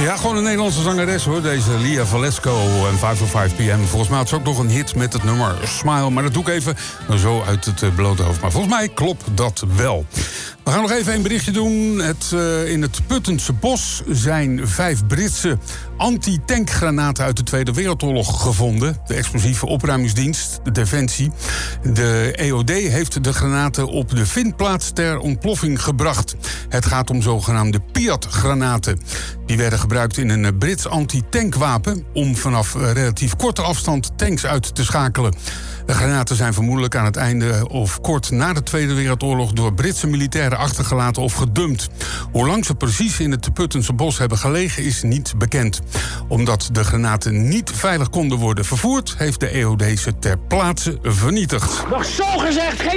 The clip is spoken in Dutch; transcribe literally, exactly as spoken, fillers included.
Ja, gewoon een Nederlandse zangeres hoor, deze Lia Valesco en vijf oh vijf p m. Volgens mij had ze ook nog een hit met het nummer Smile. Maar dat doe ik even zo uit het blote hoofd. Maar volgens mij klopt dat wel. We gaan nog even een berichtje doen. Het, uh, in het Puttense Bos zijn vijf Britse anti-tankgranaten uit de Tweede Wereldoorlog gevonden. De explosieve opruimingsdienst, de Defensie. De E O D heeft de granaten op de vindplaats ter ontploffing gebracht. Het gaat om zogenaamde Piat-granaten. Die werden gebruikt in een Brits anti-tankwapen om vanaf relatief korte afstand tanks uit te schakelen. De granaten zijn vermoedelijk aan het einde of kort na de Tweede Wereldoorlog door Britse militairen achtergelaten of gedumpt. Hoe lang ze precies in het Puttense Bos hebben gelegen is niet bekend. Omdat de granaten niet veilig konden worden vervoerd, heeft de E O D ze ter plaatse vernietigd. Nog zo gezegd, geen